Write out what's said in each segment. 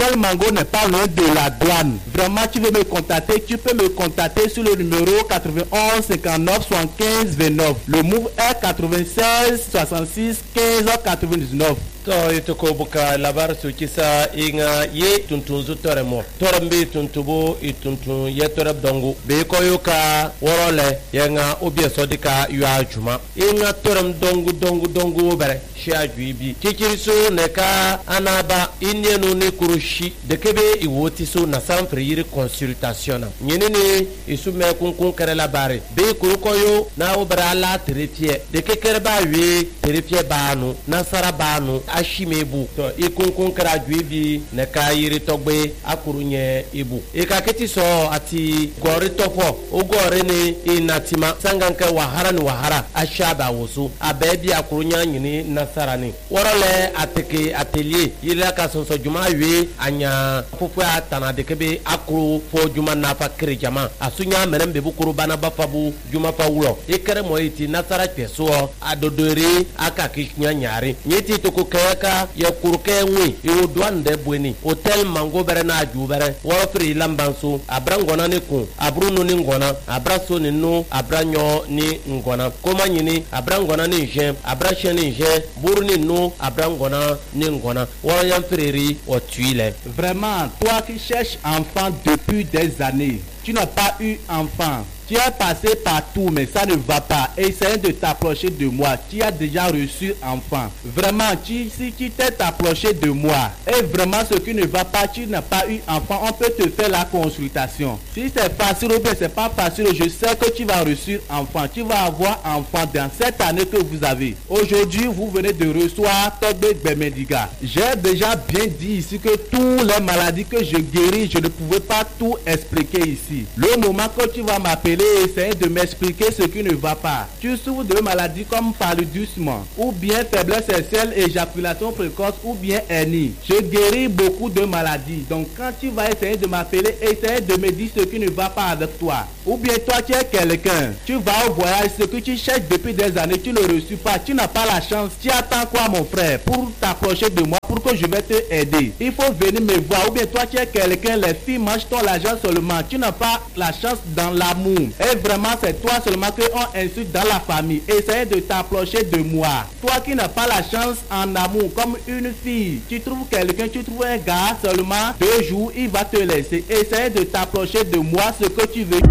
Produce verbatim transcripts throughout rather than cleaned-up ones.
Hôtel Mango n'est pas loin de la douane. Vraiment, tu veux me contacter, tu peux me contacter sur le numéro quatre-vingt-onze cinquante-neuf soixante-quinze vingt-neuf. Le move est quatre-vingt-seize soixante-six quinze quatre-vingt-dix-neuf. To ito ko buka labar su kisa inga ye tuntun zu tore mo tore mbi tuntubo ituntun ye tore dongu be ko yuka worole yenga obie sodika yua juma inga tore dongu dongu dongu bere shi ajuibi kikiriso neka anaba inyenu ni kurushi de kebe iwoti so na sanfre yiri consultation nyini ni isume kunkun kare labare be kurukoyo na obara la terepie de kekere ba wi terepie banu nasara banu ashimebu to ikunkun kara juibi ne ka yiri togbe akurunye ibu ikaketi so ati gori tofo ogore ni inatima sanganka wahara ni wahara ashaba wosu abebi akurunya nyini nasarani worole ateke atelier yila ka sonso juma wi anya fufu atana de kebe akuru fo juma nafa kirjama asunya merembe bukuru bana bafabu juma fa wulo ikere moiti nasara peso adodori akakishnya nyari nyeti to ko ka ya kurke wi e douane bweni Hôtel Mango bere na aju bere woro fri lambanso abrangona ne ku abruno ni ngona abraso ni no abranyo ni ngona koma nyini abrangona ni je abrache ni je burni no abrangona ni ngona woro yam freri o tuile. Vraiment, toi qui cherches enfant depuis des années, tu n'as pas eu enfant. Tu es passé partout, mais ça ne va pas. Essaye de t'approcher de moi. Tu as déjà reçu enfant. Vraiment, tu, si tu t'es approché de moi, et vraiment ce qui ne va pas, tu n'as pas eu enfant, on peut te faire la consultation. Si c'est facile ou bien c'est pas facile, je sais que tu vas reçu enfant. Tu vas avoir enfant dans cette année que vous avez. Aujourd'hui, vous venez de recevoir Togbe Bemendiga. J'ai déjà bien dit ici que toutes les maladies que je guéris, je ne pouvais pas tout expliquer ici. Le moment que tu vas m'appeler, essayer de m'expliquer ce qui ne va pas. Tu souffres de maladies comme paludisme, ou bien faiblesse sexuelle, éjaculation précoce, ou bien hernie. Je guéris beaucoup de maladies. Donc quand tu vas essayer de m'appeler, essayer de me dire ce qui ne va pas avec toi. Ou bien toi tu es quelqu'un, tu vas au voyage, ce que tu cherches depuis des années, tu ne le reçois pas, tu n'as pas la chance. Tu attends quoi mon frère pour t'approcher de moi, pour que je vais te aider. Il faut venir me voir. Ou bien toi tu es quelqu'un, les filles mangent ton argent seulement, tu n'as pas la chance dans l'amour. Et vraiment c'est toi seulement que on insulte dans la famille. Essaye de t'approcher de moi. Toi qui n'as pas la chance en amour comme une fille, tu trouves quelqu'un, tu trouves un gars seulement deux jours, il va te laisser. Essaye de t'approcher de moi ce que tu veux.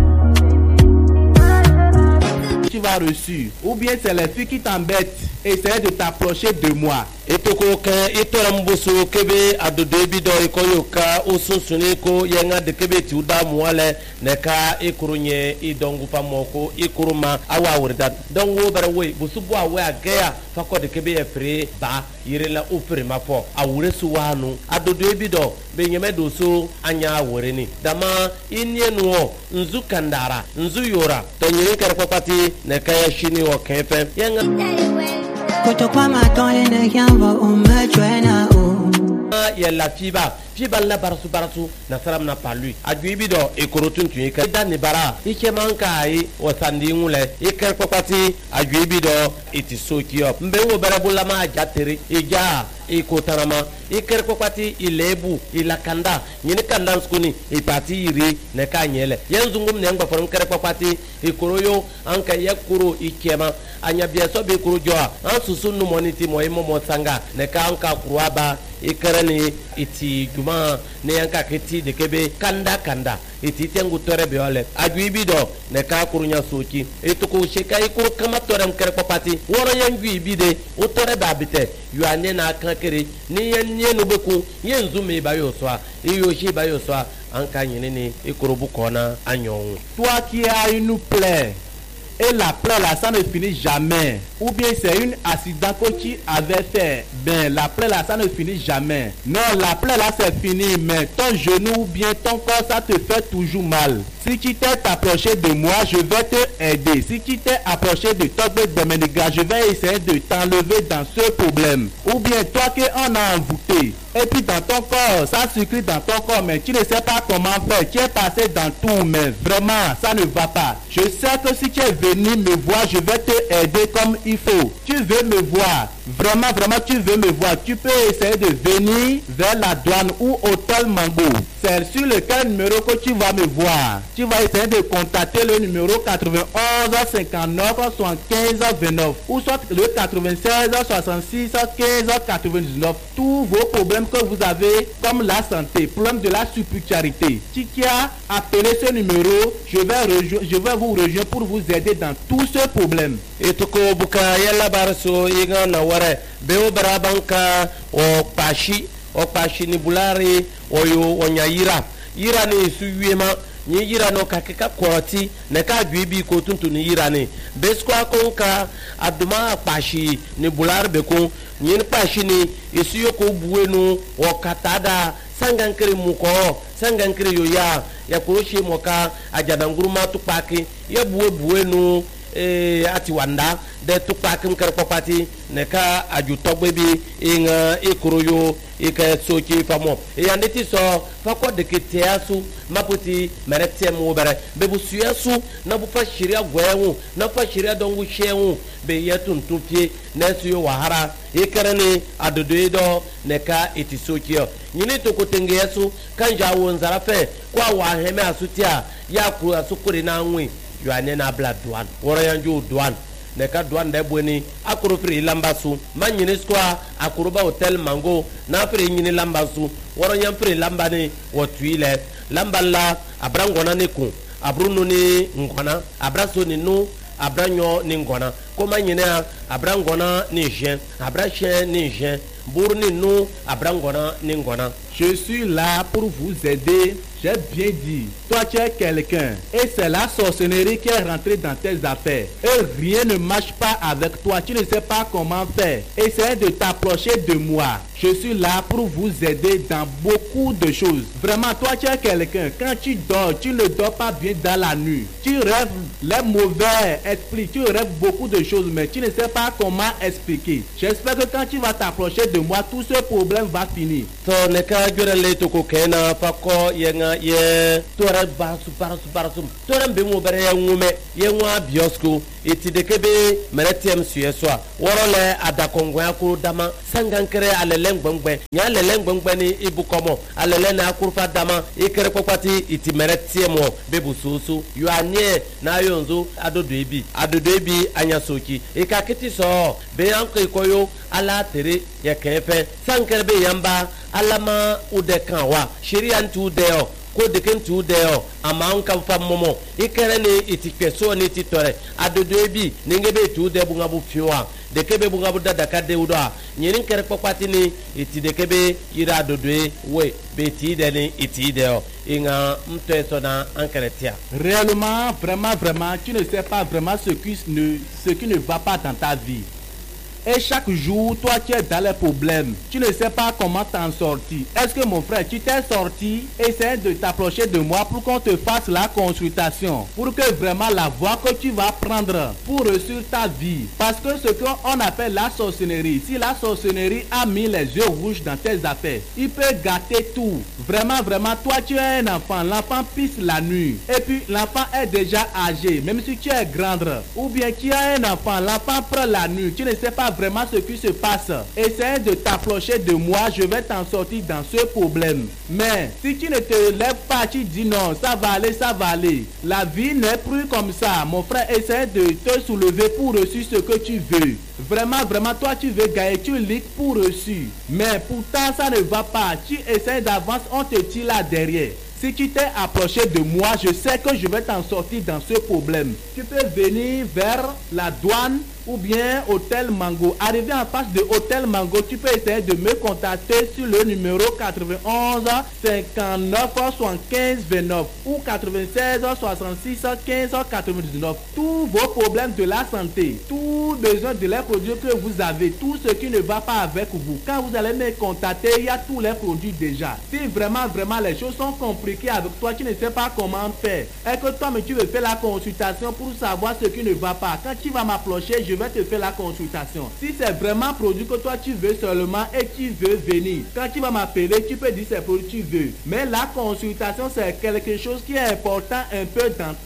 Tu vas reçu. Ou bien c'est les filles qui t'embêtent. Essaye de t'approcher de moi. Etoko ke itorambusu kebe adodebi do ikoyoka ususuni ko yenga de kebe ti uda muale neka ikurunye idongu pamoko ikuruma awa wurda dongo barawe busubu awe agea fako de kebe efre ba yirela ofre mafo awure suwanu adodebi do benyeme doso anya woreni dama inienuo nzu kandara nzu yora tonyere karapati neka ya shini o kefe yenga Koto kwa matonye ne yamba umejwena u ya la fiba fiba la barasu barasu na saram na palui ajuibi do ekorotun tun ka dani bara ike manka ai wasandi ngule ike kokati ajuibi do iti sokio mbe wo barabula ma jateri ija ikotarama ike kokati ilebu ilakanda nyini kanda skuni ipati iri ne kanyele yenzungum ne ngba forum kere kokati ikoroyo anka yakuro ikema anya bieso be kurojo ansusu nu moniti moyimo mosanga ne ka anka kuruaba ikarani iti juma ne yanka keti de kebe kanda kanda iti tengu tore beole ajuibi do ne ka kurunya soki etuko sheka ikuru kama tore mkere papati woro yangu ibide o tore babite yu ane na kankere ni yenye no beku yenzu me bayo soa iyo shi bayo soa anka nyene ni ikuru bukona anyon. Toi qui as une plaie et la plaie là ça ne finit jamais, ou bien c'est une accident que tu avais fait, ben la plaie là ça ne finit jamais. Non, la plaie là c'est fini, mais ton genou ou bien ton corps ça te fait toujours mal. Si tu t'es approché de moi, je vais te aider. Si tu t'es approché de Togbe Bemendiga, je vais essayer de t'enlever dans ce problème. Ou bien toi qui en a envoûté, et puis dans ton corps, ça circule dans ton corps, mais tu ne sais pas comment faire. Tu es passé dans tout, mais vraiment, ça ne va pas. Je sais que si tu es venu me voir, je vais te aider comme il faut. Tu veux me voir, vraiment, vraiment, tu veux me voir, tu peux essayer de venir vers la douane ou Hôtel Mango. C'est sur lequel numéro que tu vas me voir. Tu vas essayer de contacter le numéro quatre-vingt-onze cinquante-neuf soixante-quinze vingt-neuf ou soit le quatre-vingt-seize soixante-six quinze quatre-vingt-dix-neuf. Tous vos problèmes que vous avez comme la santé, problème de la subsidiarité. Si tu as appelé ce numéro, je vais, je vais vous rejoindre pour vous aider dans tous ces problèmes. Et tout ko buka yalla barso inga na ware beo barabanka o pashi o pashi ni bulari o yo onya yira yira ni su yema ni yira no kakeka kwati ne ka gbibi ko tuntu ni yira ni besko akonka aduma pashi ni bulari be ko ni pashi ni isu yoko buenu o katada sangankere muko sangankere yoya ya kuroshi moka ajananguruma tupaki ya buwe buenu eh ati wanda de tupakim kar papati ne ka aju togbe bi inga ikoroyo ika soki famo e yandeti so fako de kitiasu maputi meretem wo bere be bu suyasu na bu fa shiria gwewu na fa shiria dongu shewu be yetun tupie na suyo wahara ikarani adodoido ne ka iti soki nyini to kotenge yasu kanja wo nzarafe kwa wa heme asutia ya ku asukuri na nwi yo ane na bla douane wora yanju douane ne ka douane de boni akuru fri lambasu manyini skwa akuru ba Hôtel Mango na fri nyini lambasu wora nyam fri lambani wotuile lamballa abrangona ne ku abruno ni ngona abraso ni nu abranyo ni ngona koma nyina abrangona ni jen abrache ni jen bourni nu abrangona ni ngona. Je suis là pour vous aider. J'ai bien dit. Toi, tu es quelqu'un. Et c'est la sorcellerie qui est rentrée dans tes affaires. Et rien ne marche pas avec toi. Tu ne sais pas comment faire. Essaye de t'approcher de moi. Je suis là pour vous aider dans beaucoup de choses. Vraiment, toi, tu es quelqu'un. Quand tu dors, tu ne dors pas bien dans la nuit. Tu rêves les mauvais esprits. Tu rêves beaucoup de choses, mais tu ne sais pas comment expliquer. J'espère que quand tu vas t'approcher de moi, tout ce problème va finir. Jurale to ko kena fako yenga ye tora basu basu basu tora be mo bere ngume ye nwa biosco eti de kebe meretiem sueswa worole adakongwa akuru dama sangankere alelen gbangbe nya alelen gbangbe ni ibukomo alelen na akurfa dama ikere kokpati iti meretiem o bebu susu yo anye na yonzo adodo ebi adodo ebi anya soki ikakiti so be yanko ikoyo ala tere ye kefe sankere be yamba alama udekanwa sheria ntu deo ko deken tu deo ama nka fa momo ikere ni itikpeso ni titore adodo ebi ningebe tu de bunga bu fiwa de kebe bunga bu dada ka de udo nyirin kere popati ni iti de kebe ira adodo we be ti de ni iti deo inga mto eso na ankeretia. Réellement, vraiment, vraiment, tu ne sais pas vraiment ce qui ne ce qui ne va pas dans ta vie. Et chaque jour, toi tu es dans les problèmes. Tu ne sais pas comment t'en sortir. Est-ce que mon frère, tu t'es sorti? Essaie de t'approcher de moi pour qu'on te fasse la consultation. Pour que vraiment la voie que tu vas prendre pour réussir ta vie. Parce que ce qu'on appelle la sorcellerie, si la sorcellerie a mis les yeux rouges dans tes affaires, il peut gâter tout. Vraiment, vraiment, toi tu es un enfant. L'enfant pisse la nuit. Et puis l'enfant est déjà âgé. Même si tu es grande. Ou bien tu as un enfant. L'enfant prend la nuit. Tu ne sais pas vraiment ce qui se passe. Essaye de t'approcher de moi, je vais t'en sortir dans ce problème. Mais si tu ne te lèves pas, tu dis non, ça va aller, ça va aller. La vie n'est plus comme ça. Mon frère, essaie de te soulever pour reçu ce que tu veux. Vraiment, vraiment, toi tu veux gagner, tu lis pour reçu. Mais pourtant ça ne va pas. Tu essaies d'avancer, on te tire là derrière. Si tu t'es approché de moi, je sais que je vais t'en sortir dans ce problème. Tu peux venir vers la douane ou bien Hôtel Mango. Arrivé en face de Hôtel Mango, tu peux essayer de me contacter sur le numéro quatre-vingt-onze cinquante-neuf soixante-quinze vingt-neuf ou quatre-vingt-seize soixante-six quinze quatre-vingt-dix-neuf. Tous vos problèmes de la santé, tout besoin de les produits que vous avez, tout ce qui ne va pas avec vous. Quand vous allez me contacter, il y a tous les produits déjà. Si vraiment, vraiment les choses sont compliquées avec toi, tu ne sais pas comment faire. Et que toi, mais tu veux faire la consultation pour savoir ce qui ne va pas. Quand tu vas m'approcher, je vais te faire la consultation. Si c'est vraiment produit que toi tu veux seulement et tu veux venir, quand tu vas m'appeler, tu peux dire c'est produit que tu veux. Mais la consultation, c'est quelque chose qui est important un peu dans,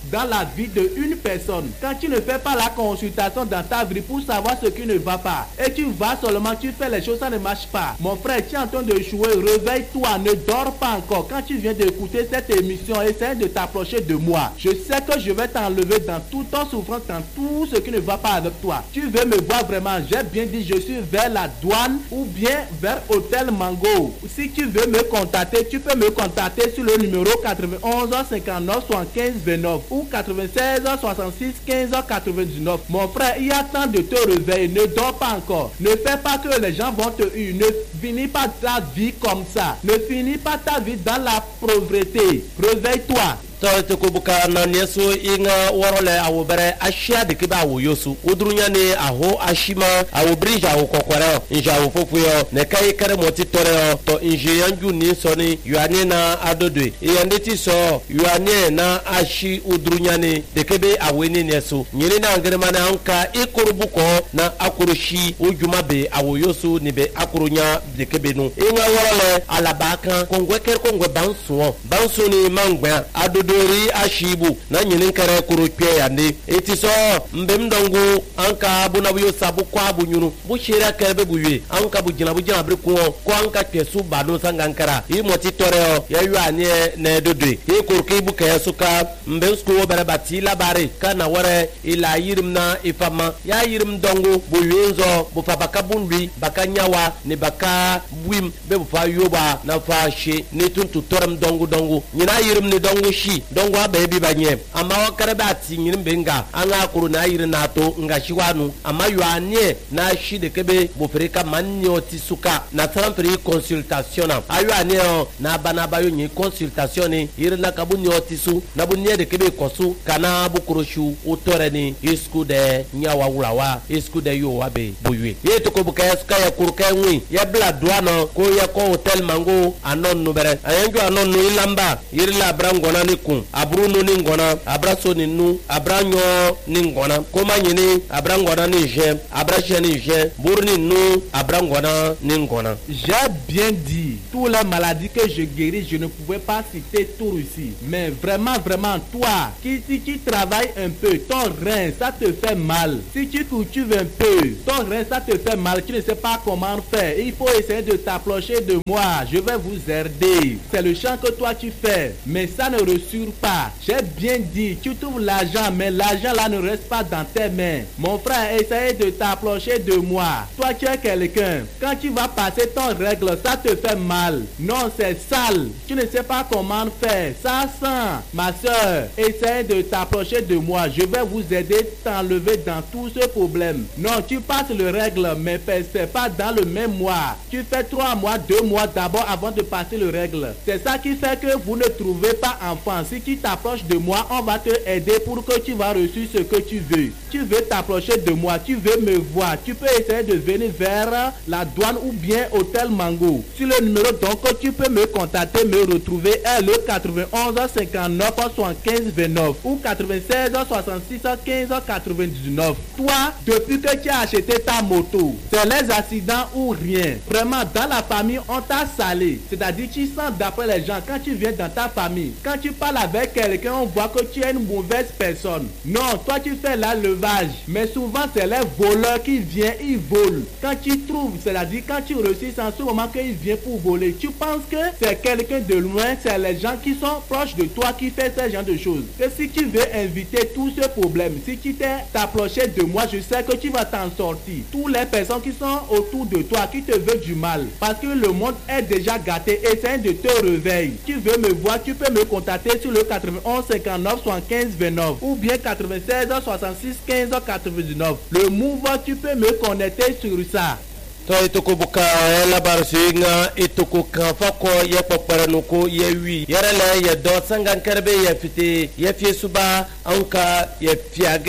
dans la vie de une personne. Quand tu ne fais pas la consultation dans ta vie pour savoir ce qui ne va pas, et tu vas seulement, tu fais les choses, ça ne marche pas. Mon frère, tu es en train de jouer, réveille-toi, ne dors pas encore. Quand tu viens d'écouter cette émission, essaie de t'approcher de moi. Je sais que je vais t'enlever dans toute ton souffrance, dans tout ce qui ne va pas avec toi. Tu veux me voir vraiment, j'ai bien dit, je suis vers la douane ou bien vers Hôtel Mango. Si tu veux me contacter, tu peux me contacter sur le numéro quatre-vingt-onze cinquante-neuf soixante-quinze vingt-neuf ou quatre-vingt-seize soixante-six quinze quatre-vingt-dix-neuf. Mon frère, il y a temps de te réveiller, ne dors pas encore. Ne fais pas que les gens vont te huer. Ne finis pas ta vie comme ça. Ne finis pas ta vie dans la pauvreté. Réveille-toi. to ko buka na neso inga worole awo bere ashia de kiba wo yosu udrunya ne aho ashima awo bridge awo kokore inja awo fofuyo ne kai kare moti tore to inje yanju ni so ni yuane na adodwe yande ti so yuane na ashi udrunya ne de kebe aweni neso nyiri na ngrema na anka ikurubuko na akurushi ujuma be awo yosu ni be akurunya de kebe no inga worole alabaka kongwe ker kongwe banso banso ni mangba adodwe dori ashibu na nyinin kare kuru kwe yande eti so mbem dongo anka bu na buyo sabu kwa bu nyunu bu shira kebe buye anka bu jina bu jina bre ko ko anka kesu bado sangankara yi moti toreo ya yu anie na dodwe yi kurki bu kaya suka mbem sko bere bati labare kana wore ila yirim na ifama ya yirim dongo bu yenzo bu fa baka bunwi baka nyawa ni baka buim be bu fa yoba na fa she ni tuntu toram dongo dongo nyina yirim ni dongo shi dongo abebi banye ama wakare bati nyirim benga anga kuru na yiri na to nga shiwanu ama yuanie na shi de kebe bo freka manyo tisuka na transferi consultation ayu anie na bana bayo nyi consultation ni yiri na kabunyo tisu na bunye de kebe kosu kana bukuroshu utore ni isku de nyawa wulawa isku de yo wabe boywe ye to ko buka suka ya kuruka nwi ya bla douane ko ya ko Hôtel Mango anon no bere ayenjo anon no ilamba yiri la brangona ni kun abruno ni ngona abraso ni nu abranyo ni ngona koma nyini abrangona ni je abrache ni je burni nu abrangona ni ngona. J'ai bien dit toutes les maladies que je guéris, je ne pouvais pas citer tout ici, mais vraiment vraiment toi qui si tu travailles un peu, ton rein ça te fait mal, si tu cultives un peu, ton rein ça te fait mal, tu ne sais pas comment faire, il faut essayer de t'approcher de moi, je vais vous aider. C'est le chant que toi tu fais, mais ça ne rassure pas. J'ai bien dit, tu trouves l'argent, mais l'argent là ne reste pas dans tes mains. Mon frère, essaye de t'approcher de moi. Toi tu es quelqu'un, quand tu vas passer ton règle, ça te fait mal. Non, c'est sale, tu ne sais pas comment faire, ça sent. Ma soeur, essaye de t'approcher de moi, je vais vous aider à t'enlever dans tout ce problème. Non, tu passes le règle, mais c'est pas dans le même mois. Tu fais trois mois, deux mois d'abord avant de passer le règle. C'est ça qui fait que vous ne trouvez pas enfant. Si tu t'approches de moi, on va te aider pour que tu vas reçu ce que tu veux. Tu veux t'approcher de moi, tu veux me voir, tu peux essayer de venir vers la douane ou bien Hôtel Mango. Sur le numéro donc tu peux me contacter, me retrouver est le quatre-vingt-onze cinquante-neuf soixante-quinze vingt-neuf ou quatre-vingt-seize soixante-six quinze quatre-vingt-dix-neuf. Toi, depuis que tu as acheté ta moto, c'est les accidents ou rien. Vraiment, dans la famille, on t'a salé. C'est-à-dire, tu sens d'après les gens, quand tu viens dans ta famille, quand tu parles avec quelqu'un, on voit que tu es une mauvaise personne. Non, toi tu fais la levage, mais souvent c'est les voleurs qui viennent, ils volent. Quand tu trouves, c'est-à-dire quand tu réussis, c'est en ce moment qu'il vient pour voler. Tu penses que c'est quelqu'un de loin, c'est les gens qui sont proches de toi qui font ce genre de choses. Et si tu veux éviter tout ce problème, si tu t'es approché de moi, je sais que tu vas t'en sortir. Toutes les personnes qui sont autour de toi, qui te veulent du mal, parce que le monde est déjà gâté, essaye de te réveiller. Tu veux me voir, tu peux me contacter sur le quatre-vingt-onze cinquante-neuf soixante-quinze vingt-neuf ou bien quatre-vingt-seize soixante-six quinze quatre-vingt-dix-neuf. Le mouvement, tu peux me connecter sur ça. To itoko buka la barsinga itoko kafa ko ye popara ko ye wi yarala ye do sangan karbe ye fiti ye fie suba anka ye fiagea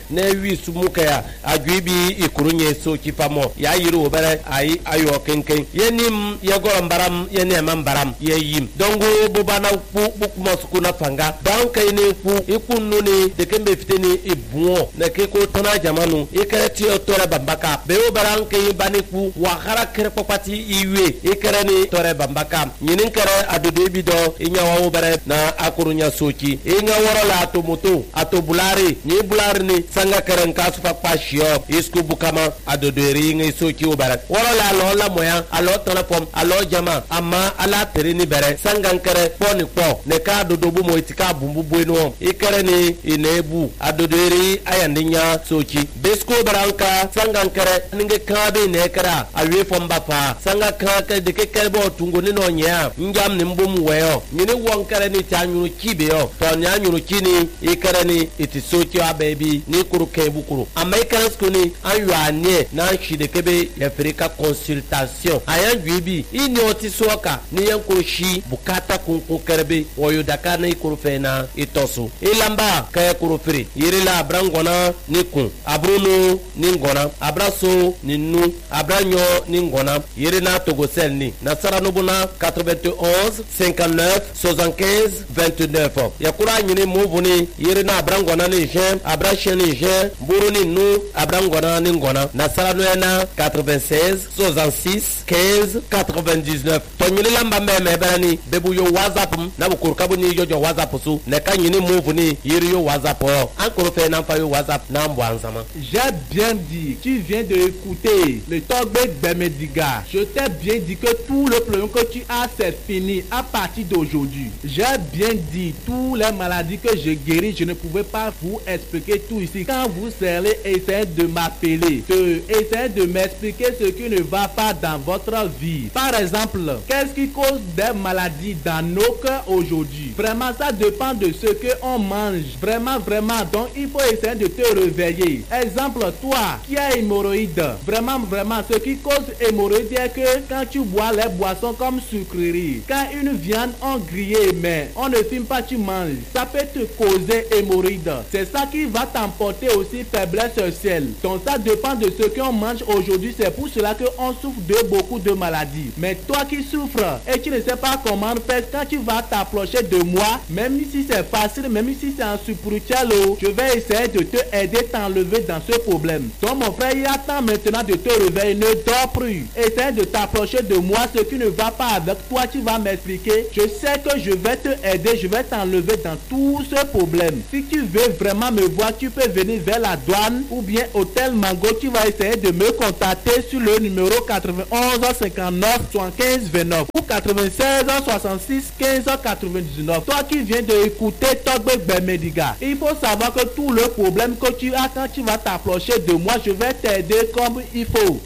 ne wi sumuka ya agwibi ikurunye so kifamo ya yiru obere ai ayo kenken yenim yegoro mbaram yene mambaram yeyim dongo bobana ku bukuma sukuna fanga dan kayne ku ikunnu ni de kembe fiteni ibuo na ke ko tana jamanu ikarati otore bambaka be obaran kay baniku wa khara kere popati iwe ikarani tore bambaka nyinin kare adude bido inyawa obere na akurunya soki inga worola ato moto ato bulari ni bulari ni sanga karen kasu fa pashio isku bukama adoderi ngi soki obere worola lo la moya alo telefon alo jama ama ala terini bere sanga kare poni po ne ka dodobu mo itika bumbu bueno ikare ni inebu adoderi ayandinya soki besko baranka sanga kare ninge kabe ne kara awe fomba pa sanga kaka de ke kerbo tungo ni no nya njam ni mbum weyo nyini won kare ni tanyuru kibe yo to nyanyuru kini ikare ni itisoki wa baby ni kuru kebu kuru ama ikare skuni ayu anye na shide kebe ya Afrika consultation ayan gwibi ini otisoka ni yankuru shi bukata kunku kerbe oyo daka na ikuru fena itosu ilamba kaya kuru firi yirila abrangona ni kun abruno ni ngona abraso ni nu abranyo ni ngona yirina togosel ni nasara nubuna quatre-vingt-onze cinquante-neuf soixante-quinze vingt-neuf yakura nyini muvuni yirina abrangona ni jem abrashe ni jem buru ni nu abrangona ni ngona nasara nuena quatre-vingt-seize soixante-six quinze quatre-vingt-dix-neuf to nyini lamba meme berani bebu yo whatsapp na bukur kabu ni jojo whatsapp su ne ka nyini muvuni yiri yo whatsapp o ankoro fe na fa yo whatsapp na mbo ansama. J'ai bien dit, tu viens de écouter le Togbe Bemediga. Je t'ai bien dit que tout le problème que tu as, c'est fini à partir d'aujourd'hui. J'ai bien dit, toutes les maladies que je guéris, je ne pouvais pas vous expliquer tout ici. Quand vous serez, essayez de m'appeler, de, essayez de m'expliquer ce qui ne va pas dans votre vie. Par exemple, qu'est-ce qui cause des maladies dans nos cœurs aujourd'hui? Vraiment, ça dépend de ce qu'on mange. Vraiment, vraiment. Donc, il faut essayer de te réveiller. Exemple, toi qui as hémorroïde, vraiment, vraiment, ce qui cause hémorroïde est que quand tu bois les boissons comme sucreries, quand une viande en grillée, mais on ne filme pas, tu manges, ça peut te causer hémorroïde. C'est ça qui va t'emporter aussi faiblesse sexuelle. Donc, ça dépend de ce qu'on mange aujourd'hui. C'est pour cela qu'on souffre de beaucoup de maladies. Mais toi qui souffres et tu ne sais pas comment faire, quand tu vas t'approcher de moi, même si c'est facile, même si c'est un spirituel, je vais essayer de te aider, t'enlever dans ce problème. Donc mon frère, il attend maintenant de te réveiller, ne dors plus. Essaye de t'approcher de moi, ce qui ne va pas avec toi, tu vas m'expliquer. Je sais que je vais te aider, je vais t'enlever dans tout ce problème. Si tu veux vraiment me voir, tu peux venir vers la douane ou bien Hôtel Mango, tu vas essayer de me contacter sur le numéro quatre-vingt-onze cinquante-neuf soixante-quinze vingt-neuf ou quatre-vingt-seize soixante-six quinze quatre-vingt-dix-neuf. Toi qui viens de écouter Togbe Bemediga, il faut savoir que tout le problème que tu as quand tu vas t'approcher de moi, je vais t'aider comme il faut.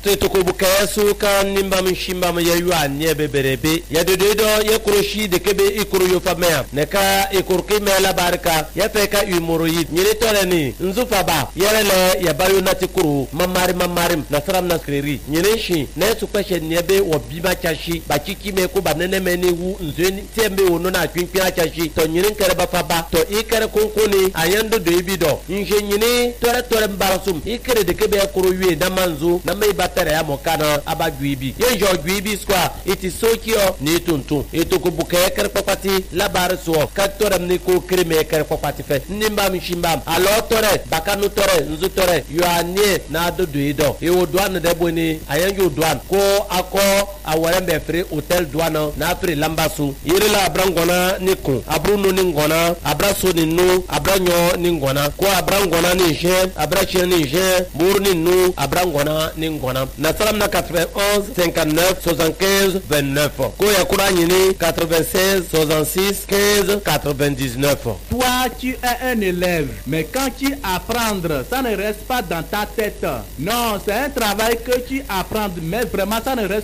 Neka ikurki mela barka ya feka umoroid nyiri toreni nzufaba yerele ya bayo natikuru mamari mamari nasram naskreri nyiri shi ne supeshe niebe obiba chashi bachiki me ko banene meni wu nzeni tembe wono na kwinkwia chashi to nyiri kere bafaba to ikere konkoni ayando do ibido nje nyiri tore tore mbarasum ikere de kebe kuru wi na manzu na mai batare ya mokana abagwibi ye jo gwibi skwa iti sokio ni tuntu itokubuke kere papati labar so katoram ni ko krime kere papati fe nimba mishimba alo tore bakanu tore nzu tore yo anie na do duido e o douane de boni ayanju douane ko ako aware be free hotel douane na free lambasu yirila abrangona ni ko abruno ni ngona abraso ni nu abranyo ni ngona ko abrangona ni je abrache ni je burni nu abrangona ni ngona na salam na quatre-vingt-onze cinquante-neuf soixante-quinze vingt-neuf ko yakura ni quatre-vingt-seize soixante-six quinze quatre-vingt-dix-neuf. Toi tu es un élève, mais quand tu apprends, ça ne reste pas dans ta tête. Non, c'est un travail que tu apprends, mais vraiment ça ne reste pas dans ta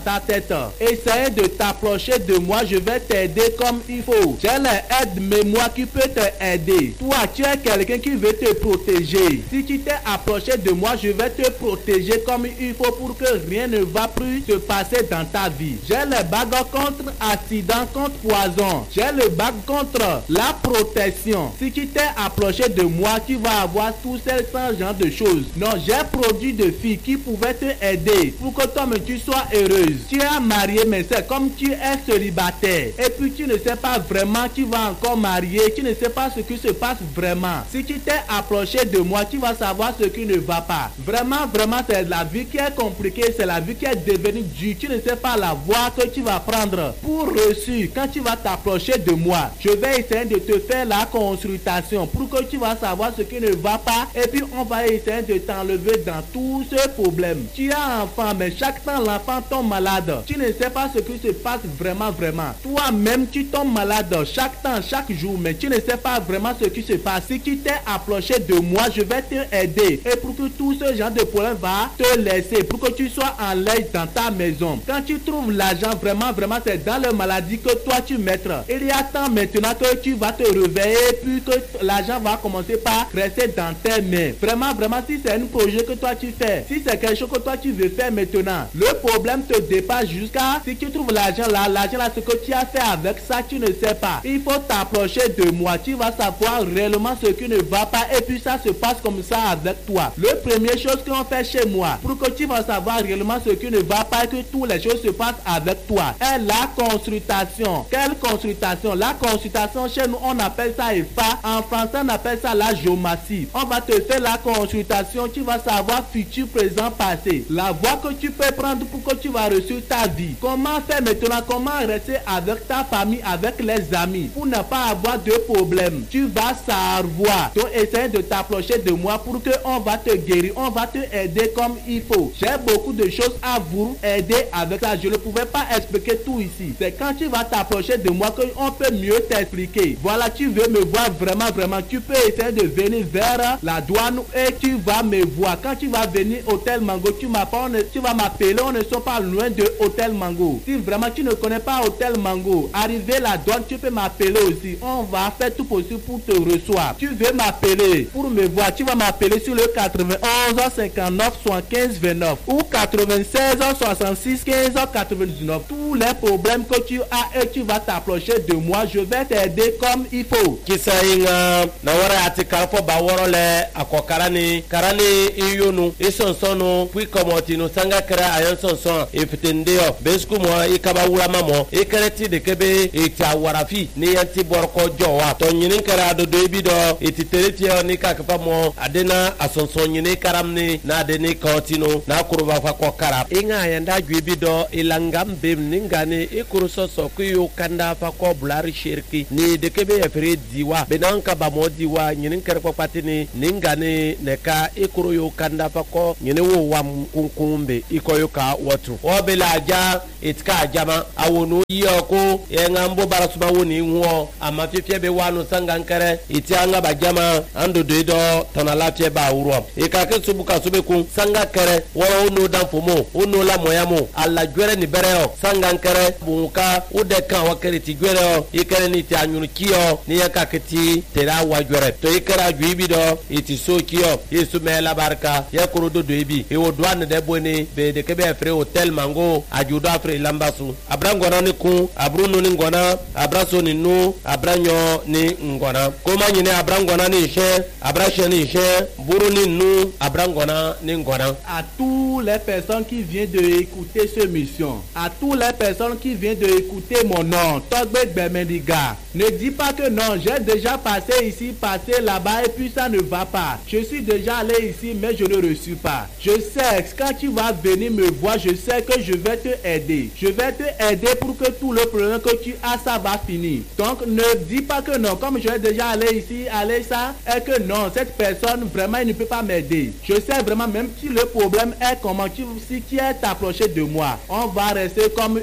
ta tête. Essaye de t'approcher de moi, je vais t'aider comme il faut. J'ai l'aide mémoire qui peut t'aider. Toi, tu es quelqu'un qui veut te protéger. Si tu t'es approché de moi, je vais te protéger comme il faut pour que rien ne va plus se passer dans ta vie. J'ai le bague contre accident, contre poison. J'ai le bague contre la protection. Si tu t'es approché de moi, tu vas avoir tous ces genre de choses. Non, j'ai produit de filles qui pouvaient te aider pour que toi tu sois heureuse. Tu es marié, mais c'est comme tu es célibataire. Et puis tu ne sais pas vraiment qui va encore marier. Tu ne sais pas ce qui se passe vraiment. Si tu t'es approché de moi, tu vas savoir ce qui ne va pas. Vraiment, vraiment, c'est la vie qui est compliquée. C'est la vie qui est devenue dure. Tu ne sais pas la voie que tu vas prendre. Pour reçu, quand tu vas t'approcher de moi, je vais essayer de te faire la consultation pour que tu vas savoir ce qui ne va pas. Et puis on va essayer de t'enlever dans tout ce problème. Tu as un enfant, mais chaque temps l'enfant tombe malade. Tu ne sais pas ce qui se passe vraiment, vraiment. Toi-même, tu tombes malade chaque temps, chaque jour, mais tu ne sais pas vraiment ce qui se passe. Si tu t'es approché de moi, je vais te aider. Et pour que tout ce genre de problème va te laisser, pour que tu sois en l'aise dans ta maison. Quand tu trouves l'argent, vraiment, vraiment, c'est dans la maladie que toi tu mettras. Il y a temps maintenant que tu vas te réveiller, puis que l'argent va commencer par rester dans tes mains. Vraiment, vraiment, si c'est un projet que toi tu fais, si c'est quelque chose que toi tu veux faire maintenant, le problème te dépasse jusqu'à si tu trouves l'argent là, l'argent là, ce que tu as fait avec ça, tu ne sais pas. Il faut t'approcher de moi, tu vas savoir réellement ce qui ne va pas et puis ça se passe comme ça avec toi. Le première chose qu'on fait chez moi, pour que tu vas savoir réellement ce qui ne va pas et que toutes les choses se passent avec toi, est la consultation. Quelle consultation? La consultation chez nous, on appelle ça E F A. En français, on appelle ça la géomatie. On va te faire la consultation, tu vas savoir futur, présent, passé. La voie que tu peux prendre pour que tu vas réussir ta vie. Comment faire maintenant? Comment rester avec ta famille, avec les amis, pour ne pas avoir de problème? Tu vas savoir. Donc, essaye de t'approcher de moi pour que on va te guérir, on va te aider comme il faut. J'ai beaucoup de choses à vous aider avec ça. Je ne pouvais pas expliquer tout ici. C'est quand tu vas t'approcher de moi qu'on peut mieux t'expliquer. Voilà, tu veux me voir vraiment, vraiment. Tu peux essayer de venir vers la douane et tu vas me voir. Quand tu vas venir au Hôtel Mango, tu m'appelles, tu vas m'appeler. On ne sont pas loin de Hôtel Mango. Si vraiment tu ne connais pas Hôtel Mango, arrivé à la douane, tu peux m'appeler aussi. On va faire tout possible pour te recevoir. Tu veux m'appeler pour me voir, tu vas m'appeler sur le quatre-vingt-onze cinquante-neuf soixante-quinze vingt-neuf ou quatre-vingt-seize soixante-six quinze quatre-vingt-dix-neuf. Tous les problèmes que tu as et tu vas t'approcher de moi, je vais t'aider comme il faut. Kisa inga na wara ati karfo ba woro le akokarani karani iyonu isonsono puis komoti no sanga kra ayan sonson ifitendeo besku mo ikaba wura mamo ikereti de kebe iti awarafi ni yanti borko jowa to nyinin kara do do bido iti tereti ni kakapa mo adena asonson nyini karamni na adeni kontino na kuruba fa kokara inga yanda gwibido ilangam bem ningane ikuru soso kuyo kanda fa ko bulari shirki ni de kebe efre diwa benanka ba mo diwa nyinin kara ko patini ningane neka ikuru yo kanda fa ko nyine wo wam kunkumbe ikoyo ka watu obela ja itka jama awonu yoko yengambo barasuma woni nwo amafifie be wanu sangankere itianga ba jama ando dedo tanalafie ba wuro ikake subuka subeku sangakere wo no danfomo ono la moyamo alla gwere ni bereo sangankere bunka udeka wakere ti gwere ikere ni ti anyunu kiyo ni yakaketi tera wa gwere to ikera gwibido iti so kiyo yesu mela barka yakuru do doibi e wo douane de boni be de kebe fré Hôtel Mango ajudo afre lambasu abrangona ni ku abruno ni ngona abraso ni nu abranyo ni ngona koma nyine abrangona ni che abrache ni che buru ni nu abrangona ni ngona. À tous les personnes qui viennent de écouter ce mission, à tous les personnes qui viennent de écouter mon nom, Togbe Bemendiga, ne dis pas que non, j'ai déjà passé ici, passé là-bas et puis ça ne va pas. Je suis déjà allé ici mais je ne reçus pas. Je sais que quand tu vas venir me voir, je sais que je vais te aider. Je vais te aider pour que tout le problème que tu as, ça va finir. Donc ne dis pas que non, comme je vais déjà aller ici, aller ça, et que non, cette personne vraiment il ne peut pas m'aider. Je sais vraiment même si le problème est comment tu, si tu es approché de moi, on va rester comme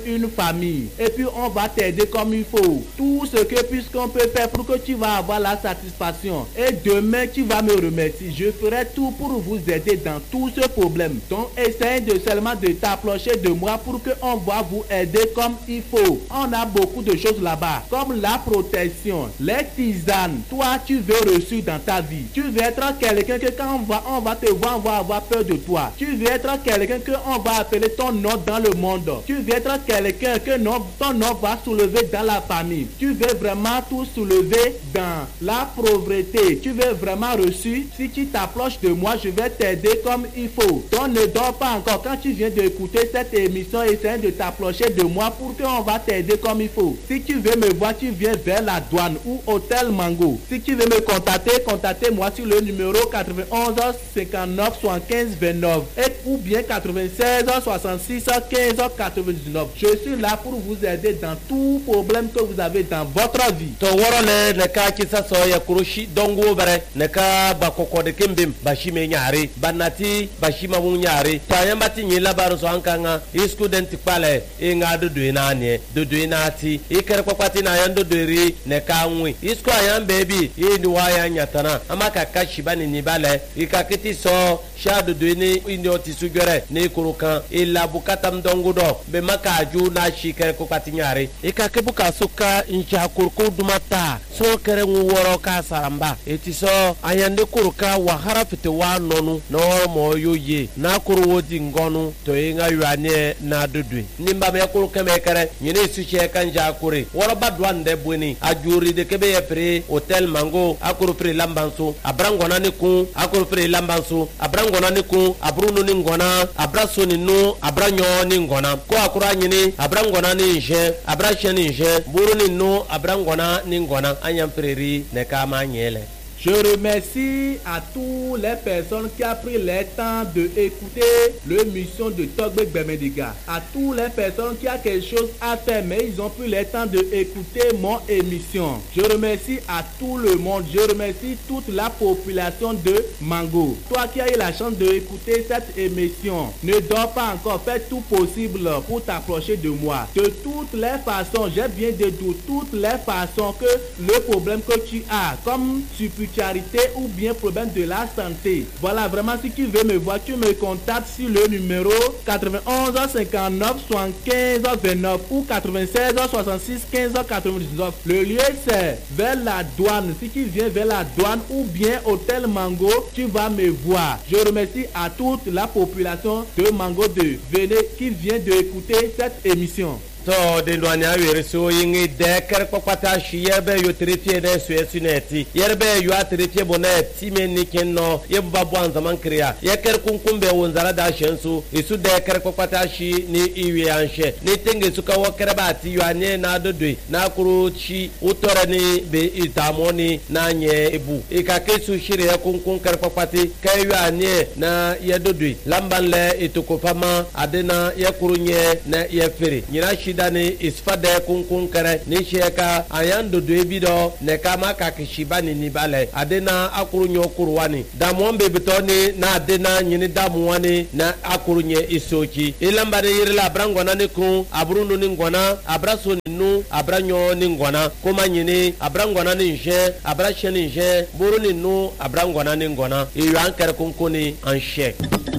une famille. Et puis on va t'aider comme il faut. Tout ce que puisqu'on peut faire pour que tu vas avoir la satisfaction. Et demain tu vas me remercier. Je ferai tout pour vous aider dans tout ce problème. Donc essayez de seulement de t'approcher de moi pour que on va vous aider comme il faut. On a beaucoup de choses là-bas, comme la protection, les tisanes. Toi tu veux reçu dans ta vie. Tu veux être quelqu'un que quand on va, on va te voir, on va avoir peur de toi. Tu veux être quelqu'un que on va appeler ton nom dans le monde. Tu veux être quelqu'un que non, ton nom va soulever dans la famille. Tu veux vraiment tout soulever dans la pauvreté. Tu veux vraiment reçu. Si tu t'approches de moi, je vais t'aider comme il faut. Donc ne dors pas encore. Quand tu viens d'écouter cette émission, essaye de t'approcher de moi pour qu'on va t'aider comme il faut. Si tu veux me voir, tu viens vers la douane ou Hôtel Mango. Si tu veux me contacter, contactez-moi sur le numéro quatre-vingt-onze cinquante-neuf soixante-quinze vingt-neuf et ou bien quatre-vingt-seize soixante-six quinze quatre-vingt-dix-neuf. Je suis là pour vous aider dans tout problème que vous avez dans votre vie. To worole ne ka kisa so ya kurushi dongo bare ne ka bakoko de kembim bashime nyaare banati bashima mu nyaare tayambati nyi labaru so hankanga student pale e ngadu do inane do do inati e kere kwakwati na yando dori ne ka nwi isko ayan baby e ni waya nyatana amaka kashi bani ni bale e ka kiti so shadu do ni indi otisu gere ne kurukan e labukata mdongo do be maka ju na shi kere kwakwati nyaare e ka kebuka suka incha kurku dumata so kere woro ka saramba etiso ayande kuruka wahara fite wa nonu no mo yoye na kuru wodi ngonu to inga yuane na dudui nimba me kuruka me kere nyine suche kanja kure woro badwande bweni ajuri de kebe yepre Hôtel Mango akuru pre lambanso abrangona ni kun akuru pre lambanso abrangona ni kun abruno ni ngona abraso ni no abranyo ni ngona ko akura nyine abrangona ni je abrashe ni je buru ni no abrangona ni ngona anyam preri ne kama nyele. Je remercie à toutes les personnes qui ont pris le temps d'écouter l'émission de Togbe Bemediga. À toutes les personnes qui ont quelque chose à faire, mais ils ont pris le temps d'écouter mon émission. Je remercie à tout le monde. Je remercie toute la population de Mango. Toi qui as eu la chance d'écouter cette émission, ne dors pas encore. Fais tout possible pour t'approcher de moi. De toutes les façons, j'ai bien de toutes les façons que le problème que tu as, comme tu charité ou bien problème de la santé. Voilà, vraiment, si tu veux me voir, tu me contactes sur le numéro quatre-vingt-onze cinquante-neuf soixante-quinze vingt-neuf ou quatre-vingt-seize soixante-six quinze quatre-vingt-dix-neuf. Le lieu, c'est vers la douane. Si tu viens vers la douane ou bien Hôtel Mango, tu vas me voir. Je remercie à toute la population de Mango deux venez qui vient d'écouter cette émission. To de loanya were so yingi de ker kwakwata shi yerbe yo trefie de so esuneti yerbe yo atrefie boneti menikin no yebba bwan zaman kriya ye ker kunkumbe wonzara da shensu isu de ker kwakwata shi ni iwe anshe ni tenge suka wokere bati yo anye na dodwe na kuru chi utore ni be itamoni na nye ebu ikakesu shire ye kunkun ker kwakwati ke yo anye na ye dodwe lambanle itokofama adena ye kurunye na ye fere nyina shi dani isfade kunkun kere ni sheka ayando do ebido ne kama kakishiba ni nibale adena akuru nyokuruwani damwombe bitoni na adena nyini damuwani na akuru nye isochi ilambade yirila brangona ni kun abrunu ni ngona abraso ni nu abranyo ni ngona kuma nyini abrangona ni nje abrashe ni nje buru ni nu abrangona ni ngona iyo ankere kunkuni anshek.